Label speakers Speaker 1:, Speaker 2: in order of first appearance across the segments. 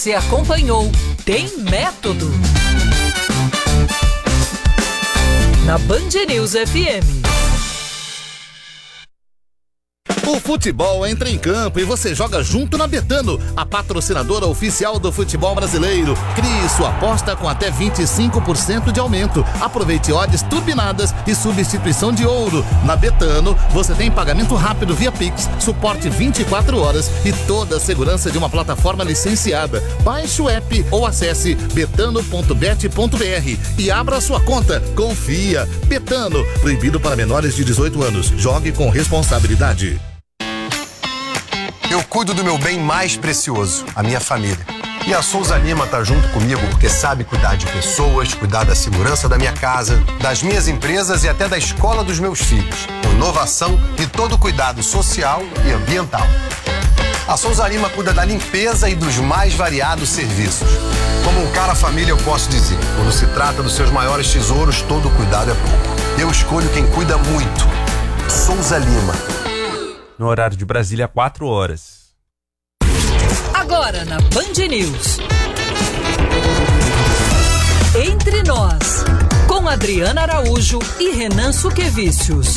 Speaker 1: Você acompanhou Tem Método na Band News FM.
Speaker 2: O futebol entra em campo e você joga junto na Betano, a patrocinadora oficial do futebol brasileiro. Crie sua aposta com até 25% de aumento. Aproveite odds turbinadas e substituição de ouro. Na Betano, você tem pagamento rápido via Pix, suporte 24 horas e toda a segurança de uma plataforma licenciada. Baixe o app ou acesse betano.bet.br e abra sua conta. Confia. Betano, proibido para menores de 18 anos. Jogue com responsabilidade.
Speaker 3: Eu cuido do meu bem mais precioso, a minha família. E a Souza Lima tá junto comigo porque sabe cuidar de pessoas, cuidar da segurança da minha casa, das minhas empresas e até da escola dos meus filhos. Com inovação e todo cuidado social e ambiental. A Souza Lima cuida da limpeza e dos mais variados serviços. Como um cara família, eu posso dizer, quando se trata dos seus maiores tesouros, todo cuidado é pouco. Eu escolho quem cuida muito. Souza Lima.
Speaker 4: No horário de Brasília, 4 horas.
Speaker 1: Agora na Band News. Entre Nós, com Adriana Araújo e Renan Suquevicius.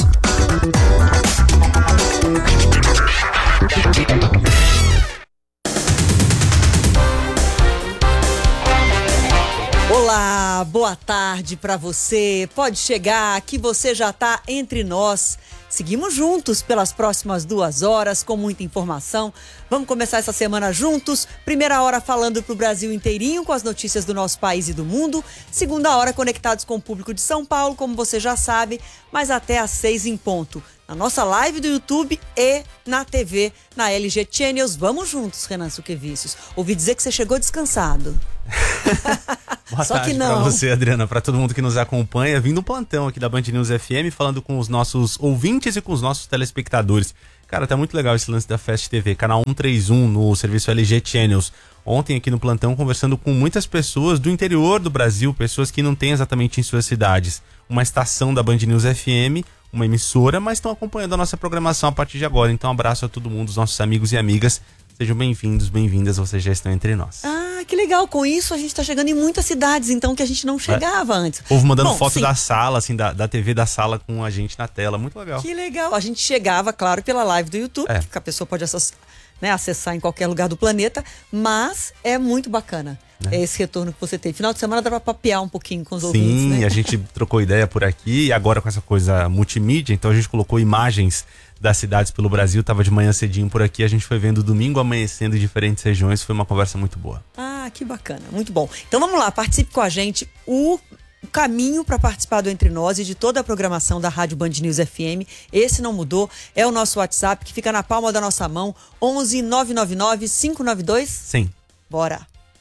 Speaker 5: Olá, boa tarde para você. Pode chegar que você já está entre nós. Seguimos juntos pelas próximas 2 horas com muita informação. Vamos começar essa semana juntos. Primeira hora falando para o Brasil inteirinho com as notícias do nosso país e do mundo. Segunda hora conectados com o público de São Paulo, como você já sabe, mas até às 6 em ponto. Na nossa live do YouTube e na TV, na LG Channels. Vamos juntos, Renan Suquevicius. Ouvi dizer que você chegou descansado.
Speaker 4: Boa
Speaker 5: Só
Speaker 4: tarde
Speaker 5: que não.
Speaker 4: Pra você, Adriana, para todo mundo que nos acompanha, vindo do plantão aqui da Band News FM, falando com os nossos ouvintes e com os nossos telespectadores. Cara, tá muito legal esse lance da Fast TV, canal 131 no serviço LG Channels. Ontem aqui no plantão, conversando com muitas pessoas do interior do Brasil, pessoas que não têm exatamente em suas cidades uma estação da Band News FM, uma emissora, mas estão acompanhando a nossa programação a partir de agora. Então, um abraço a todo mundo, os nossos amigos e amigas. Sejam bem-vindos, bem-vindas, vocês já estão entre nós.
Speaker 5: Ah, que legal. Com isso, a gente está chegando em muitas cidades, então, que a gente não chegava antes.
Speaker 4: O povo mandando foto
Speaker 5: sim,
Speaker 4: da sala, assim, da TV da sala com a gente na tela. Muito legal.
Speaker 5: Que legal. A gente chegava, claro, pela live do YouTube, que a pessoa pode acessar em qualquer lugar do planeta, mas é muito bacana. É esse retorno que você teve. Final de semana dá pra papear um pouquinho com os ouvintes, né?
Speaker 4: Sim, a gente trocou ideia por aqui e agora com essa coisa multimídia, então a gente colocou imagens das cidades pelo Brasil, tava de manhã cedinho por aqui, a gente foi vendo domingo amanhecendo em diferentes regiões, foi uma conversa muito boa.
Speaker 5: Ah, que bacana, muito bom. Então vamos lá, participe com a gente. O caminho para participar do Entre Nós e de toda a programação da Rádio Band News FM, esse não mudou, é o nosso WhatsApp que fica na palma da nossa mão, 11 999 592.
Speaker 4: Sim.
Speaker 5: Bora.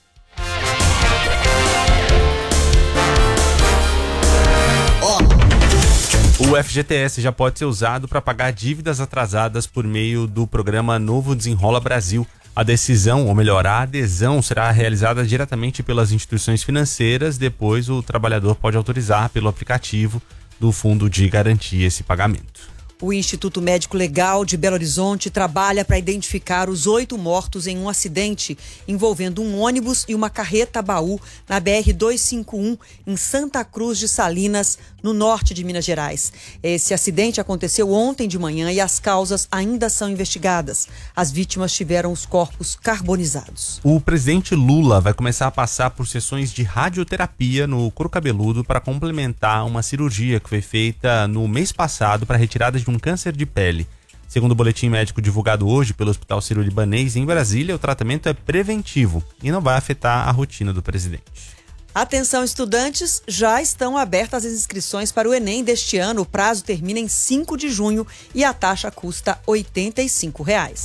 Speaker 4: O FGTS já pode ser usado para pagar dívidas atrasadas por meio do programa Novo Desenrola Brasil. A decisão, ou melhor, a adesão será realizada diretamente pelas instituições financeiras, depois o trabalhador pode autorizar pelo aplicativo do Fundo de Garantia esse pagamento.
Speaker 5: O Instituto Médico Legal de Belo Horizonte trabalha para identificar os 8 mortos em um acidente envolvendo um ônibus e uma carreta-baú na BR-251 em Santa Cruz de Salinas, no norte de Minas Gerais. Esse acidente aconteceu ontem de manhã e as causas ainda são investigadas. As vítimas tiveram os corpos carbonizados.
Speaker 4: O presidente Lula vai começar a passar por sessões de radioterapia no couro cabeludo para complementar uma cirurgia que foi feita no mês passado para retirada de um câncer de pele. Segundo o boletim médico divulgado hoje pelo Hospital Sírio-Libanês em Brasília, o tratamento é preventivo e não vai afetar a rotina do presidente.
Speaker 5: Atenção, estudantes, já estão abertas as inscrições para o Enem deste ano. O prazo termina em 5 de junho e a taxa custa R$ 85. É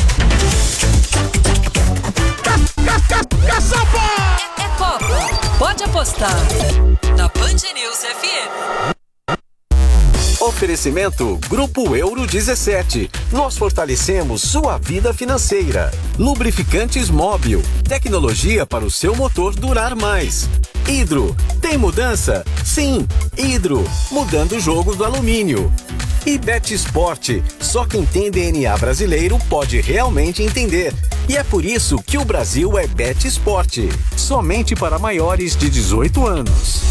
Speaker 1: Copa. Pode apostar na Band News FM.
Speaker 6: Oferecimento Grupo Euro 17. Nós fortalecemos sua vida financeira. Lubrificantes Móbil. Tecnologia para o seu motor durar mais. Hidro. Tem mudança? Sim. Hidro. Mudando o jogo do alumínio. E Bet Esporte, só quem tem DNA brasileiro pode realmente entender. E é por isso que o Brasil é Bet Esporte, somente para maiores de 18 anos.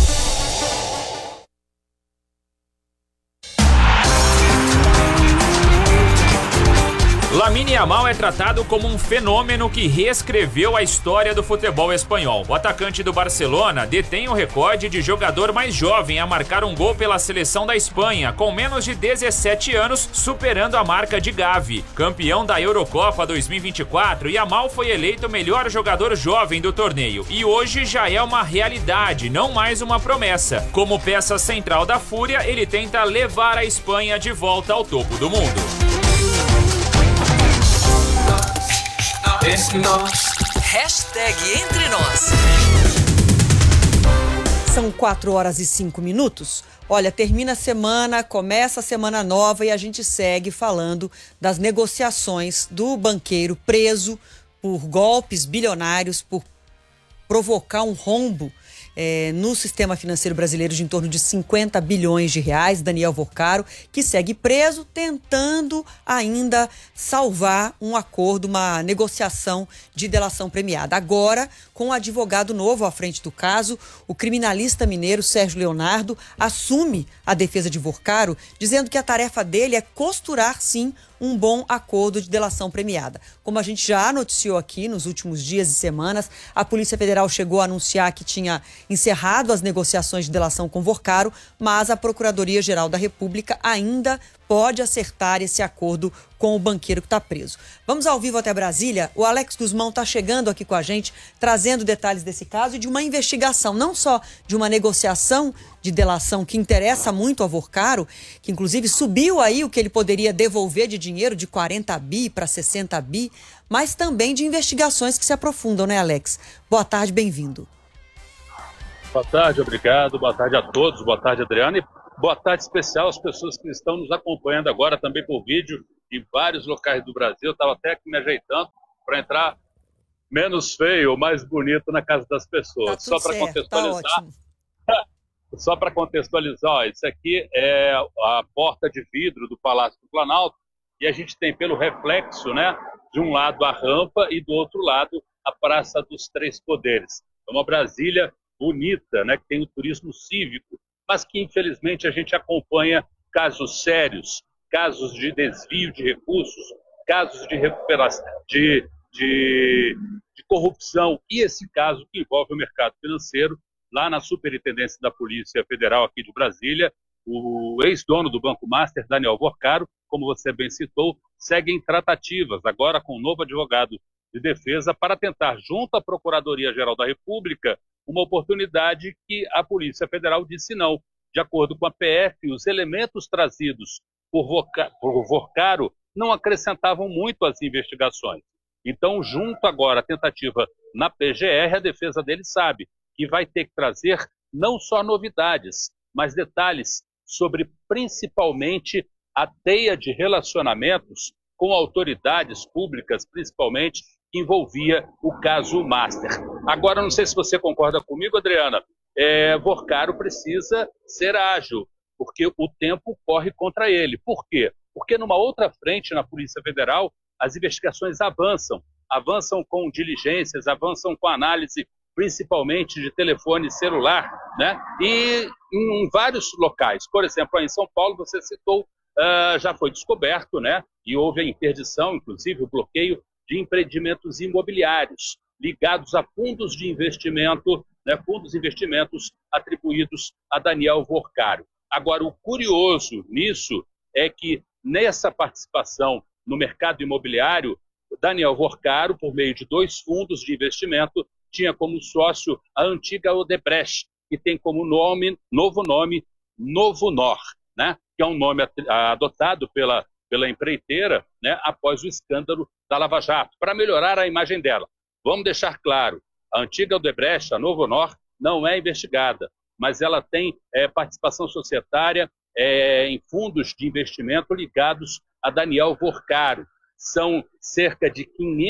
Speaker 7: Lamine Yamal é tratado como um fenômeno que reescreveu a história do futebol espanhol. O atacante do Barcelona detém o recorde de jogador mais jovem a marcar um gol pela seleção da Espanha, com menos de 17 anos, superando a marca de Gavi. Campeão da Eurocopa 2024, Yamal foi eleito o melhor jogador jovem do torneio e hoje já é uma realidade, não mais uma promessa. Como peça central da Fúria, ele tenta levar a Espanha de volta ao topo do mundo.
Speaker 1: Hashtag Entre Nós.
Speaker 5: São 4h05. Olha, termina a semana, começa a semana nova e a gente segue falando das negociações do banqueiro preso por golpes bilionários, por provocar um rombo no sistema financeiro brasileiro de em torno de 50 bilhões de reais, Daniel Vorcaro, que segue preso, tentando ainda salvar um acordo, uma negociação de delação premiada. Agora, com um advogado novo à frente do caso, o criminalista mineiro Sérgio Leonardo assume a defesa de Vorcaro, dizendo que a tarefa dele é costurar, sim, um bom acordo de delação premiada. Como a gente já noticiou aqui nos últimos dias e semanas, a Polícia Federal chegou a anunciar que tinha encerrado as negociações de delação com Vorcaro, mas a Procuradoria-Geral da República ainda pode acertar esse acordo com o banqueiro que está preso. Vamos ao vivo até Brasília. O Alex Guzmão está chegando aqui com a gente, trazendo detalhes desse caso e de uma investigação, não só de uma negociação de delação que interessa muito ao Vorcaro, que inclusive subiu aí o que ele poderia devolver de dinheiro de 40 bi para 60 bi, mas também de investigações que se aprofundam, né, Alex? Boa tarde, bem-vindo.
Speaker 8: Boa tarde, obrigado. Boa tarde a todos. Boa tarde, Adriana. E boa tarde especial às pessoas que estão nos acompanhando agora também por vídeo em vários locais do Brasil. Eu estava até aqui me ajeitando para entrar menos feio ou mais bonito na casa das pessoas.
Speaker 5: Tá só para contextualizar.
Speaker 8: Tá só para contextualizar, ó, isso aqui é a porta de vidro do Palácio do Planalto e a gente tem pelo reflexo, né, de um lado a rampa e do outro lado a Praça dos Três Poderes. É uma Brasília bonita, né, que tem o turismo cívico, mas que infelizmente a gente acompanha casos sérios, casos de desvio de recursos, casos de recuperação, de corrupção, e esse caso que envolve o mercado financeiro, lá na Superintendência da Polícia Federal aqui de Brasília, o ex-dono do Banco Master, Daniel Vorcaro, como você bem citou, segue em tratativas, agora com um novo advogado de defesa, para tentar, junto à Procuradoria-Geral da República, uma oportunidade que a Polícia Federal disse não. De acordo com a PF, os elementos trazidos por Vorcaro não acrescentavam muito às investigações. Então, junto agora à tentativa na PGR, a defesa dele sabe que vai ter que trazer não só novidades, mas detalhes sobre principalmente a teia de relacionamentos com autoridades públicas, principalmente, que envolvia o caso Master. Agora, não sei se você concorda comigo, Adriana, Vorcaro precisa ser ágil, porque o tempo corre contra ele. Por quê? Porque numa outra frente na Polícia Federal, as investigações avançam com diligências, avançam com análise, principalmente de telefone celular, né? E em vários locais. Por exemplo, aí em São Paulo, você citou, já foi descoberto, né? E houve a interdição, inclusive o bloqueio de empreendimentos imobiliários ligados a fundos de investimento, né, fundos de investimentos atribuídos a Daniel Vorcaro. Agora, o curioso nisso é que nessa participação no mercado imobiliário, Daniel Vorcaro, por meio de 2 fundos de investimento, tinha como sócio a antiga Odebrecht, que tem como novo nome Novo Nor, né, que é um nome adotado pela empreiteira, né, após o escândalo da Lava Jato, para melhorar a imagem dela. Vamos deixar claro, a antiga Odebrecht, a Novo Nor, não é investigada, mas ela tem participação societária em fundos de investimento ligados a Daniel Vorcaro. São cerca de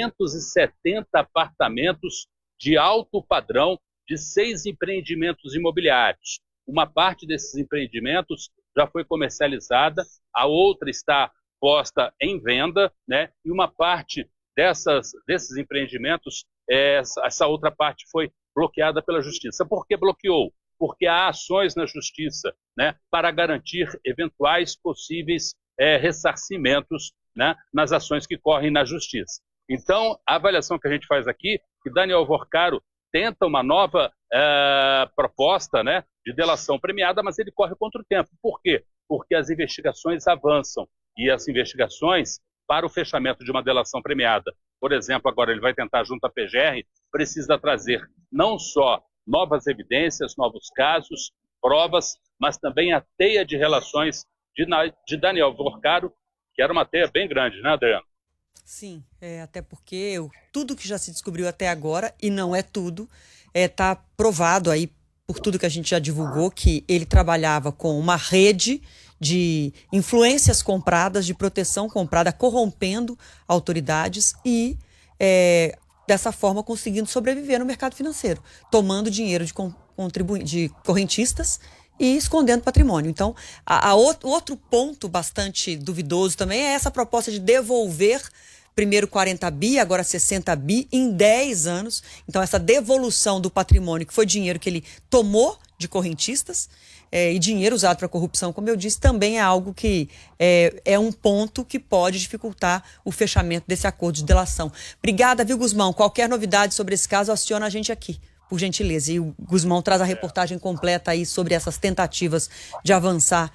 Speaker 8: 570 apartamentos de alto padrão de 6 empreendimentos imobiliários. Uma parte desses empreendimentos já foi comercializada, a outra está posta em venda, né? E uma parte desses empreendimentos, essa outra parte foi bloqueada pela Justiça. Por que bloqueou? Porque há ações na Justiça, né, para garantir eventuais possíveis ressarcimentos, né, nas ações que correm na Justiça. Então, a avaliação que a gente faz aqui, que Daniel Vorcaro tenta uma nova proposta, né, de delação premiada, mas ele corre contra o tempo. Por quê? Porque as investigações avançam, e as investigações para o fechamento de uma delação premiada, por exemplo, agora ele vai tentar junto à PGR, precisa trazer não só novas evidências, novos casos, provas, mas também a teia de relações de Daniel Vorcaro, que era uma teia bem grande, né, Adriano?
Speaker 5: Sim, até porque tudo que já se descobriu até agora, e não é tudo, está provado aí por tudo que a gente já divulgou, que ele trabalhava com uma rede de influências compradas, de proteção comprada, corrompendo autoridades e, dessa forma, conseguindo sobreviver no mercado financeiro, tomando dinheiro de correntistas e escondendo patrimônio. Então, outro ponto bastante duvidoso também é essa proposta de devolver primeiro 40 bi, agora 60 bi em 10 anos. Então, essa devolução do patrimônio, que foi dinheiro que ele tomou de correntistas, e dinheiro usado para corrupção, como eu disse, também é algo que é um ponto que pode dificultar o fechamento desse acordo de delação. Obrigada, viu, Guzmão? Qualquer novidade sobre esse caso, aciona a gente aqui, por gentileza. E o Guzmão traz a reportagem completa aí sobre essas tentativas de avançar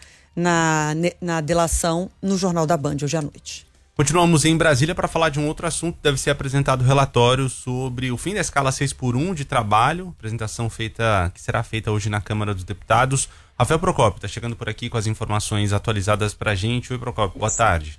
Speaker 5: na delação no Jornal da Band, hoje à noite.
Speaker 4: Continuamos em Brasília para falar de um outro assunto. Deve ser apresentado relatório sobre o fim da escala 6x1 de trabalho. Apresentação que será feita hoje na Câmara dos Deputados. Rafael Procópio está chegando por aqui com as informações atualizadas para a gente. Oi, Procópio, boa tarde.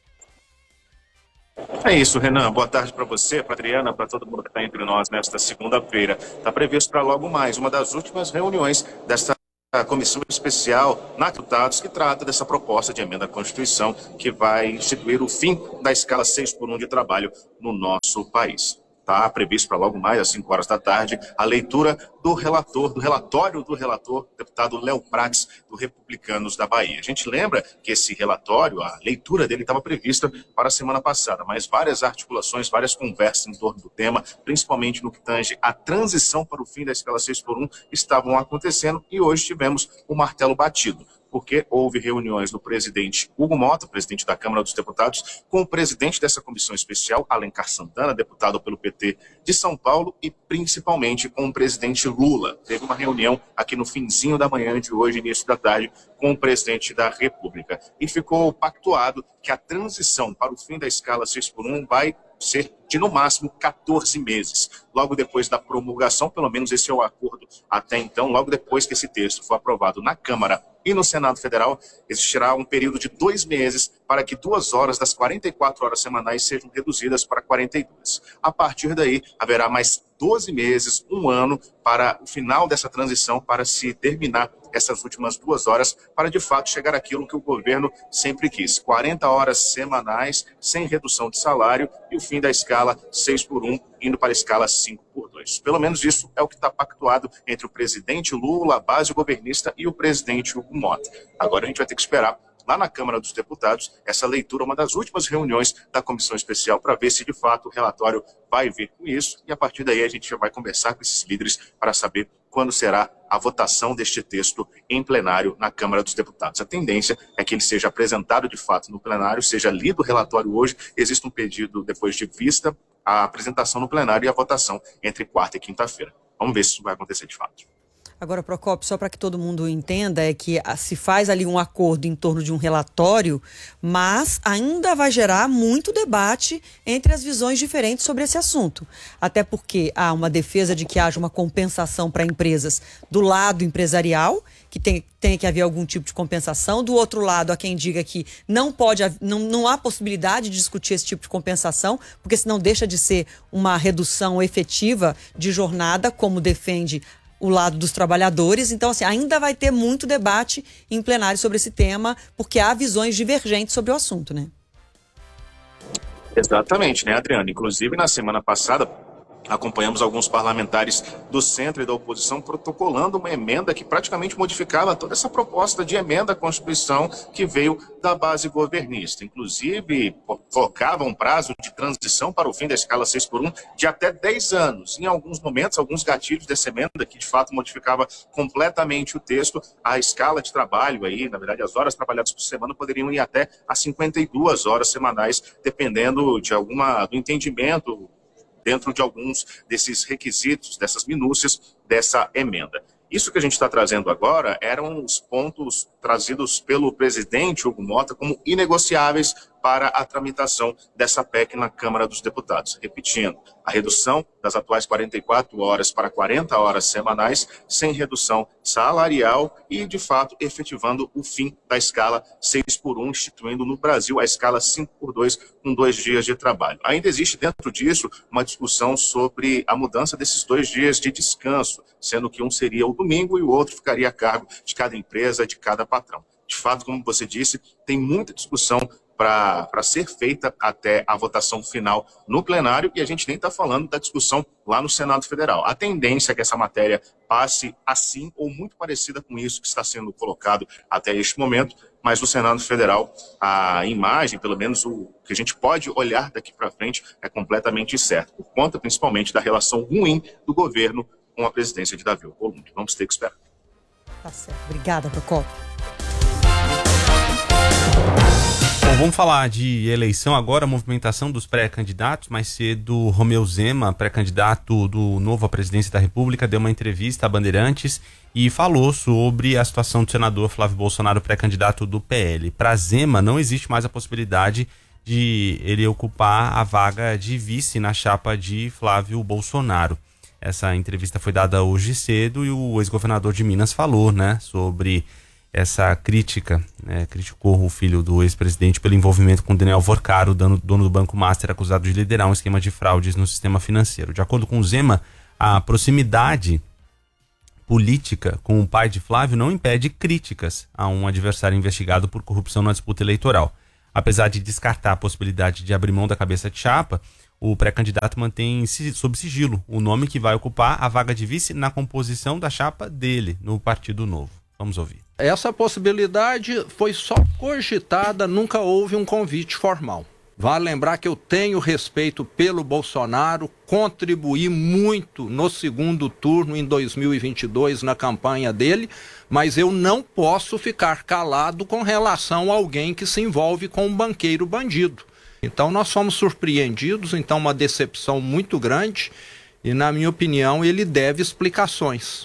Speaker 9: É isso, Renan. Boa tarde para você, para Adriana, para todo mundo que está entre nós nesta segunda-feira. Está previsto para logo mais uma das últimas reuniões desta comissão especial na Deputados, que trata dessa proposta de emenda à Constituição que vai instituir o fim da escala 6x1 de trabalho no nosso país. Está previsto para logo mais, às 5 horas da tarde, a leitura do relatório do relator, deputado Léo Prats, do Republicanos da Bahia. A gente lembra que esse relatório, a leitura dele estava prevista para a semana passada, mas várias articulações, várias conversas em torno do tema, principalmente no que tange a transição para o fim da escala 6x1, estavam acontecendo e hoje tivemos o martelo batido, porque houve reuniões do presidente Hugo Mota, presidente da Câmara dos Deputados, com o presidente dessa comissão especial, Alencar Santana, deputado pelo PT de São Paulo, e principalmente com o presidente Lula. Teve uma reunião aqui no finzinho da manhã de hoje, início da tarde, com o presidente da República. E ficou pactuado que a transição para o fim da escala 6x1 vai ser de, no máximo, 14 meses. Logo depois da promulgação, pelo menos esse é o acordo até então, logo depois que esse texto for aprovado na Câmara e no Senado Federal, existirá um período de 2 meses para que 2 horas das 44 horas semanais sejam reduzidas para 42. A partir daí, haverá mais 12 meses, 1 ano, para o final dessa transição, para se terminar essas últimas 2 horas, para de fato chegar àquilo que o governo sempre quis: 40 horas semanais, sem redução de salário, e o fim da escala 6x1, indo para a escala 5x2. Pelo menos isso é o que está pactuado entre o presidente Lula, a base governista, e o presidente Hugo Mota. Agora a gente vai ter que esperar lá na Câmara dos Deputados essa leitura, uma das últimas reuniões da comissão especial, para ver se de fato o relatório vai vir com isso, e a partir daí a gente já vai conversar com esses líderes para saber quando será a votação deste texto em plenário na Câmara dos Deputados. A tendência é que ele seja apresentado de fato no plenário, seja lido o relatório hoje, existe um pedido depois de vista a apresentação no plenário e a votação entre quarta e quinta-feira. Vamos ver se isso vai acontecer de fato.
Speaker 5: Agora, Procópio, só para que todo mundo entenda, é que se faz ali um acordo em torno de um relatório, mas ainda vai gerar muito debate entre as visões diferentes sobre esse assunto. Até porque há uma defesa de que haja uma compensação para empresas do lado empresarial, que tem que haver algum tipo de compensação. Do outro lado, há quem diga que não há possibilidade de discutir esse tipo de compensação, porque senão deixa de ser uma redução efetiva de jornada, como defende o lado dos trabalhadores. Então, assim, ainda vai ter muito debate em plenário sobre esse tema, porque há visões divergentes sobre o assunto, né?
Speaker 9: Exatamente, né, Adriana? Inclusive, na semana passada, acompanhamos alguns parlamentares do centro e da oposição protocolando uma emenda que praticamente modificava toda essa proposta de emenda à Constituição que veio da base governista. Inclusive, colocava um prazo de transição para o fim da escala 6x1 de até 10 anos. Em alguns momentos, alguns gatilhos dessa emenda, que de fato modificava completamente o texto, a escala de trabalho aí, na verdade, as horas trabalhadas por semana poderiam ir até a 52 horas semanais, dependendo do entendimento dentro de alguns desses requisitos, dessas minúcias dessa emenda. Isso que a gente está trazendo agora eram os pontos trazidos pelo presidente Hugo Mota como inegociáveis para a tramitação dessa PEC na Câmara dos Deputados. Repetindo, a redução das atuais 44 horas para 40 horas semanais, sem redução salarial e, de fato, efetivando o fim da escala 6x1, instituindo no Brasil a escala 5x2, com 2 dias de trabalho. Ainda existe dentro disso uma discussão sobre a mudança desses 2 dias de descanso, sendo que um seria o domingo e o outro ficaria a cargo de cada empresa, de cada patrão. De fato, como você disse, tem muita discussão para ser feita até a votação final no plenário, e a gente nem está falando da discussão lá no Senado Federal. A tendência é que essa matéria passe assim ou muito parecida com isso que está sendo colocado até este momento, mas no Senado Federal a imagem, pelo menos o que a gente pode olhar daqui para frente, é completamente certo, por conta principalmente da relação ruim do governo com a presidência de Davi Alcolumbre. Vamos ter que esperar.
Speaker 5: Tá certo. Obrigada, Procópio.
Speaker 4: Bom, vamos falar de eleição agora, movimentação dos pré-candidatos. Mais cedo, Romeu Zema, pré-candidato do novo à presidência da República, deu uma entrevista a Bandeirantes e falou sobre a situação do senador Flávio Bolsonaro, pré-candidato do PL. Para Zema, não existe mais a possibilidade de ele ocupar a vaga de vice na chapa de Flávio Bolsonaro. Essa entrevista foi dada hoje cedo e o ex-governador de Minas falou, sobre essa crítica, criticou o filho do ex-presidente pelo envolvimento com Daniel Vorcaro, dono do Banco Master, acusado de liderar um esquema de fraudes no sistema financeiro. De acordo com o Zema, a proximidade política com o pai de Flávio não impede críticas a um adversário investigado por corrupção na disputa eleitoral. Apesar de descartar a possibilidade de abrir mão da cabeça de chapa, o pré-candidato mantém sob sigilo o nome que vai ocupar a vaga de vice na composição da chapa dele, no Partido Novo. Vamos ouvir.
Speaker 10: Essa possibilidade foi só cogitada, nunca houve um convite formal. Vale lembrar que eu tenho respeito pelo Bolsonaro, contribuí muito no segundo turno em 2022 na campanha dele, mas eu não posso ficar calado com relação a alguém que se envolve com um banqueiro bandido. Então nós fomos surpreendidos, uma decepção muito grande e, na minha opinião, ele deve explicações.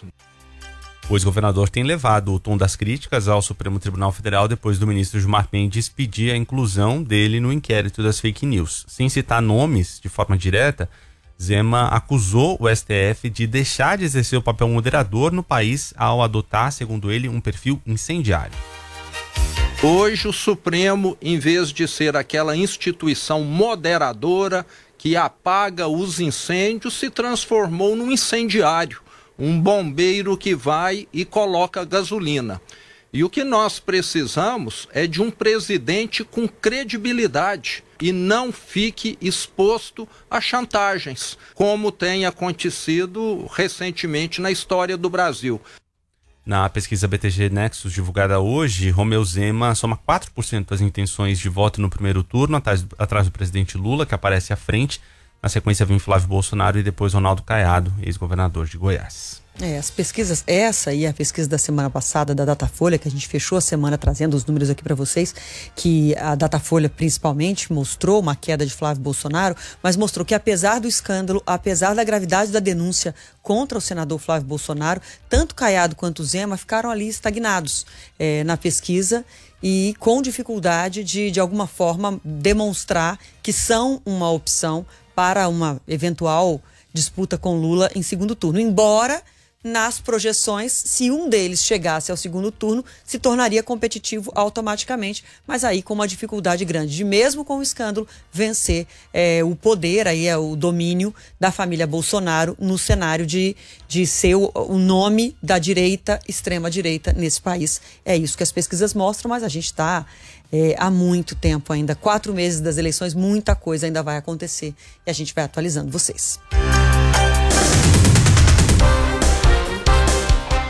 Speaker 4: O ex-governador tem levado o tom das críticas ao Supremo Tribunal Federal depois do ministro Gilmar Mendes pedir a inclusão dele no inquérito das fake news. Sem citar nomes de forma direta, Zema acusou o STF de deixar de exercer o papel moderador no país ao adotar, segundo ele, um perfil incendiário.
Speaker 10: Hoje o Supremo, em vez de ser aquela instituição moderadora que apaga os incêndios, se transformou num incendiário. Um bombeiro que vai e coloca gasolina. E o que nós precisamos é de um presidente com credibilidade e não fique exposto a chantagens, como tem acontecido recentemente na história do Brasil.
Speaker 4: Na pesquisa BTG Nexus divulgada hoje, Romeu Zema soma 4% das intenções de voto no primeiro turno, atrás do presidente Lula, que aparece à frente. Na sequência vem Flávio Bolsonaro e depois Ronaldo Caiado, ex-governador de Goiás.
Speaker 5: As pesquisas, essa e a pesquisa da semana passada da Datafolha, que a gente fechou a semana trazendo os números aqui para vocês, que a Datafolha principalmente mostrou uma queda de Flávio Bolsonaro, mas mostrou que apesar do escândalo, apesar da gravidade da denúncia contra o senador Flávio Bolsonaro, tanto Caiado quanto Zema ficaram ali estagnados na pesquisa e com dificuldade de alguma forma demonstrar que são uma opção para uma eventual disputa com Lula em segundo turno. Embora, nas projeções, se um deles chegasse ao segundo turno, se tornaria competitivo automaticamente, mas aí com uma dificuldade grande de, mesmo com o escândalo, vencer o poder, o domínio da família Bolsonaro no cenário de ser o nome da direita, extrema-direita nesse país. É isso que as pesquisas mostram, mas a gente está há muito tempo ainda, 4 meses das eleições, muita coisa ainda vai acontecer e a gente vai atualizando vocês.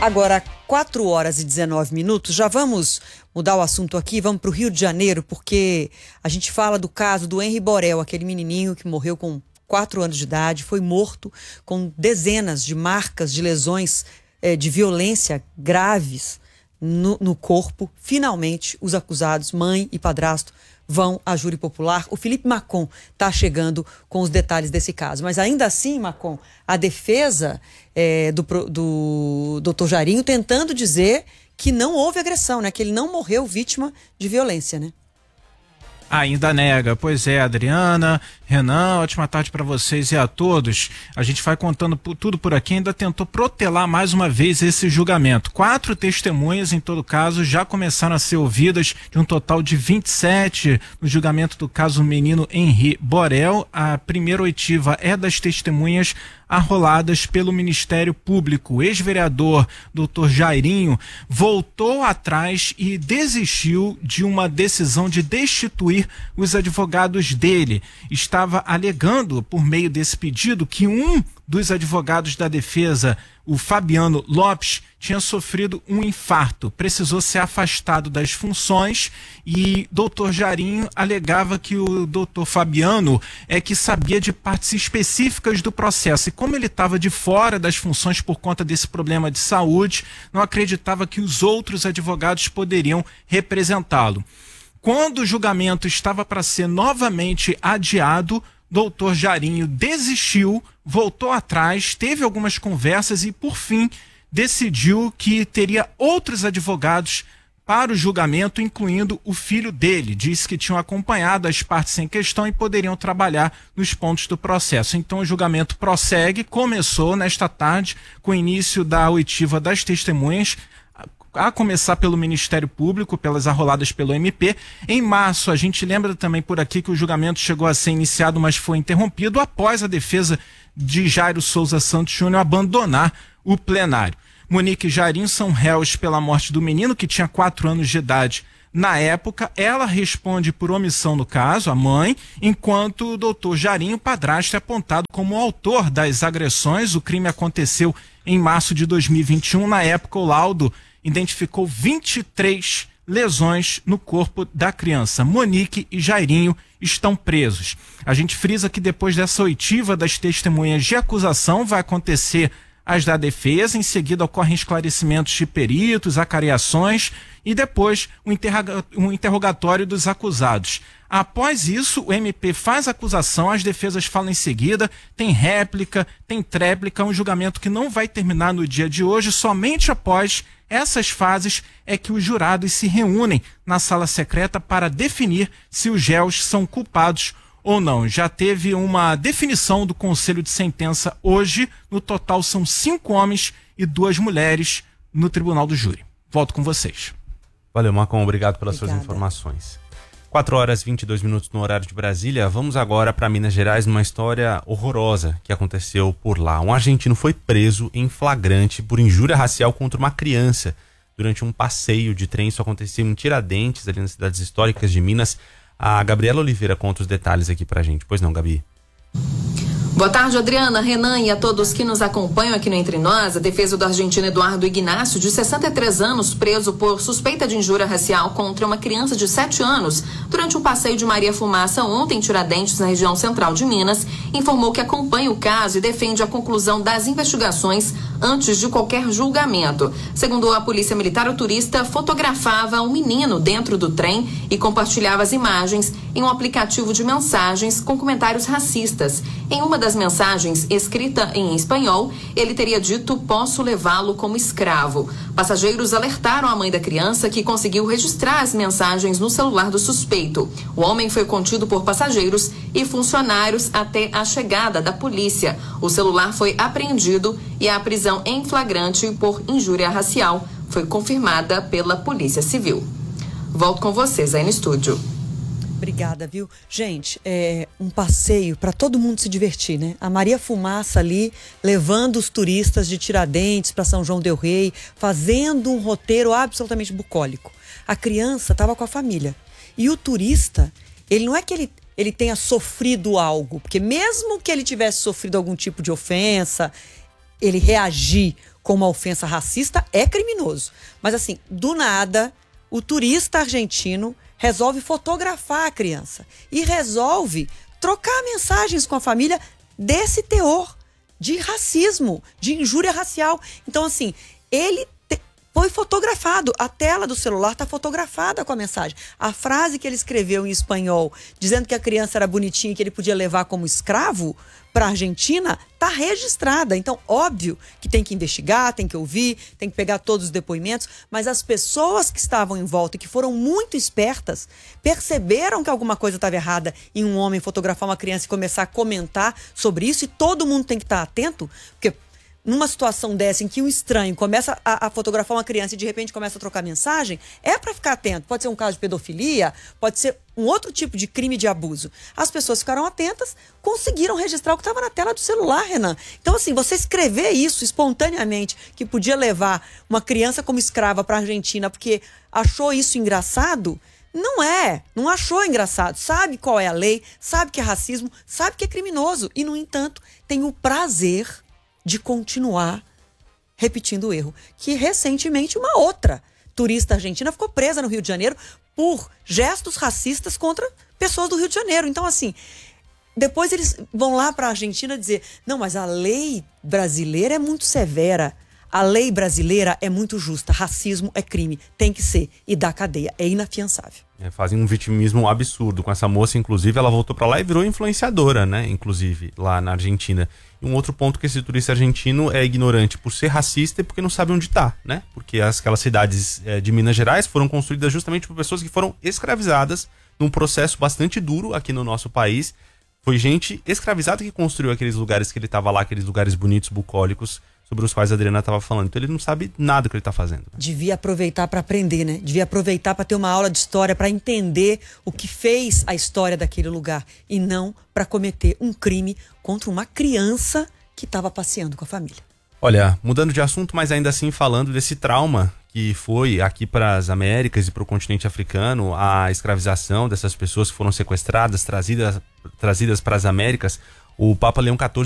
Speaker 5: Agora, 4h19, já vamos mudar o assunto aqui, vamos para o Rio de Janeiro, porque a gente fala do caso do Henri Borel, aquele menininho que morreu com 4 anos de idade, foi morto com dezenas de marcas de lesões de violência graves no corpo. Finalmente, os acusados, mãe e padrasto, vão à júri popular. O Felipe Macon está chegando com os detalhes desse caso. Mas ainda assim, Macon, a defesa do Dr. Jairinho tentando dizer que não houve agressão, né? Que ele não morreu vítima de violência, né?
Speaker 11: Ainda nega. Pois é, Adriana, Renan, ótima tarde para vocês e a todos. A gente vai contando tudo por aqui, ainda tentou protelar mais uma vez esse julgamento. 4 testemunhas, em todo caso, já começaram a ser ouvidas, de um total de 27 no julgamento do caso menino Henri Borel. A primeira oitiva é das testemunhas arroladas pelo Ministério Público. O ex-vereador Dr. Jairinho voltou atrás e desistiu de uma decisão de destituir os advogados dele. Estava alegando, por meio desse pedido, que um dos advogados da defesa, o Fabiano Lopes, tinha sofrido um infarto, precisou ser afastado das funções, e Dr. Jairinho alegava que o Dr. Fabiano que sabia de partes específicas do processo, e como ele estava de fora das funções por conta desse problema de saúde, não acreditava que os outros advogados poderiam representá-lo. Quando o julgamento estava para ser novamente adiado, Dr. Jairinho desistiu, voltou atrás, teve algumas conversas e, por fim, decidiu que teria outros advogados para o julgamento, incluindo o filho dele. Disse que tinham acompanhado as partes em questão e poderiam trabalhar nos pontos do processo. Então o julgamento prossegue, começou nesta tarde com o início da oitiva das testemunhas, a começar pelo Ministério Público, pelas arroladas pelo MP. Em março, a gente lembra também por aqui que o julgamento chegou a ser iniciado, mas foi interrompido após a defesa de Jairo Souza Santos Júnior abandonar o plenário. Monique e Jairinho são réus pela morte do menino, que tinha 4 anos de idade na época. Ela responde por omissão no caso, a mãe, enquanto o doutor Jairinho, padrasto, é apontado como autor das agressões. O crime aconteceu em março de 2021. Na época, o laudo identificou 23 lesões no corpo da criança. Monique e Jairinho estão presos. A gente frisa que depois dessa oitiva das testemunhas de acusação vai acontecer as da defesa, em seguida ocorrem esclarecimentos de peritos, acariações e depois um interrogatório dos acusados. Após isso, o MP faz a acusação, as defesas falam em seguida, tem réplica, tem tréplica, um julgamento que não vai terminar no dia de hoje. Somente após essas fases é que os jurados se reúnem na sala secreta para definir se os réus são culpados ou não. Já teve uma definição do Conselho de Sentença hoje. No total são 5 homens e 2 mulheres no Tribunal do Júri. Volto com vocês.
Speaker 4: Valeu, Macon. Obrigado pelas suas informações. 4h22 no horário de Brasília. Vamos agora para Minas Gerais, numa história horrorosa que aconteceu por lá. Um argentino foi preso em flagrante por injúria racial contra uma criança durante um passeio de trem. Isso aconteceu em Tiradentes, ali nas cidades históricas de Minas. A Gabriela Oliveira conta os detalhes aqui pra gente. Pois não, Gabi?
Speaker 12: Boa tarde, Adriana, Renan e a todos que nos acompanham aqui no Entre Nós. A defesa do argentino Eduardo Ignacio, de 63 anos, preso por suspeita de injúria racial contra uma criança de 7 anos, durante um passeio de Maria Fumaça ontem em Tiradentes, na região central de Minas, informou que acompanha o caso e defende a conclusão das investigações antes de qualquer julgamento. Segundo a Polícia Militar, o turista fotografava um menino dentro do trem e compartilhava as imagens em um aplicativo de mensagens com comentários racistas. Em uma das mensagens, escrita em espanhol, ele teria dito: "Posso levá-lo como escravo". Passageiros alertaram a mãe da criança, que conseguiu registrar as mensagens no celular do suspeito. O homem foi contido por passageiros e funcionários até a chegada da polícia. O celular foi apreendido e a prisão em flagrante por injúria racial foi confirmada pela Polícia Civil. Volto com vocês aí no estúdio.
Speaker 5: Obrigada, viu? Gente, é um passeio para todo mundo se divertir, né? A Maria Fumaça ali, levando os turistas de Tiradentes para São João del Rei, fazendo um roteiro absolutamente bucólico. A criança estava com a família. E o turista, ele não é que ele tenha sofrido algo, porque mesmo que ele tivesse sofrido algum tipo de ofensa, ele reagir com uma ofensa racista é criminoso. Mas assim, do nada, o turista argentino resolve fotografar a criança e resolve trocar mensagens com a família desse teor de racismo, de injúria racial. Então assim, ele foi fotografado, a tela do celular está fotografada com a mensagem. A frase que ele escreveu em espanhol, dizendo que a criança era bonitinha e que ele podia levar como escravo para a Argentina, está registrada. Então, óbvio que tem que investigar, tem que ouvir, tem que pegar todos os depoimentos, mas as pessoas que estavam em volta e que foram muito espertas, perceberam que alguma coisa estava errada em um homem fotografar uma criança e começar a comentar sobre isso, e todo mundo tem que estar atento, porque numa situação dessa em que um estranho começa a fotografar uma criança e de repente começa a trocar mensagem, é para ficar atento. Pode ser um caso de pedofilia, pode ser um outro tipo de crime de abuso. As pessoas ficaram atentas, conseguiram registrar o que estava na tela do celular, Renan. Então assim, você escrever isso espontaneamente, que podia levar uma criança como escrava para a Argentina porque achou isso engraçado, não achou engraçado. Sabe qual é a lei, sabe que é racismo, sabe que é criminoso e, no entanto, tem o prazer de continuar repetindo o erro. Que recentemente uma outra turista argentina ficou presa no Rio de Janeiro por gestos racistas contra pessoas do Rio de Janeiro. Então assim, depois eles vão lá para a Argentina dizer, não, mas a lei brasileira é muito severa, a lei brasileira é muito justa, racismo é crime, tem que ser, e dá cadeia, é inafiançável.
Speaker 4: Fazem um vitimismo absurdo com essa moça. Inclusive ela voltou pra lá e virou influenciadora, né, inclusive lá na Argentina. E um outro ponto que esse turista argentino é ignorante por ser racista e porque não sabe onde tá, né, porque aquelas cidades de Minas Gerais foram construídas justamente por pessoas que foram escravizadas num processo bastante duro aqui no nosso país. Foi gente escravizada que construiu aqueles lugares que ele tava lá, aqueles lugares bonitos, bucólicos, sobre os quais a Adriana estava falando. Então ele não sabe nada do que ele está fazendo.
Speaker 5: Devia aproveitar para aprender, né? Devia aproveitar para ter uma aula de história, para entender o que fez a história daquele lugar e não para cometer um crime contra uma criança que estava passeando com a família.
Speaker 4: Olha, mudando de assunto, mas ainda assim falando desse trauma que foi aqui para as Américas e para o continente africano, a escravização dessas pessoas que foram sequestradas, trazidas para as Américas, o Papa Leão XIV